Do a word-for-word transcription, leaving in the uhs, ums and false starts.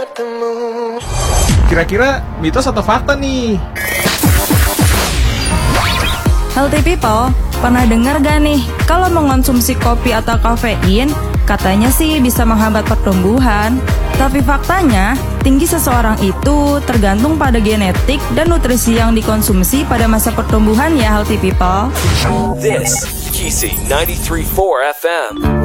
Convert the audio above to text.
ketemu. Kira-kira mitos atau fakta nih? Healthy people, pernah dengar gak nih kalau mengonsumsi kopi atau kafein katanya sih bisa menghambat pertumbuhan? Tapi faktanya, tinggi seseorang itu tergantung pada genetik dan nutrisi yang dikonsumsi pada masa pertumbuhan ya healthy people. This Kisi ninety-three point four F M.